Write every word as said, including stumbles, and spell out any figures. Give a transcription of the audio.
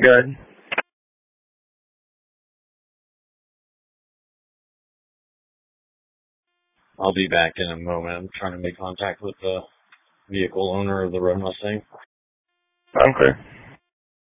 Good. I'll be back in a moment. I'm trying to make contact with the vehicle owner of the Red Mustang. Okay.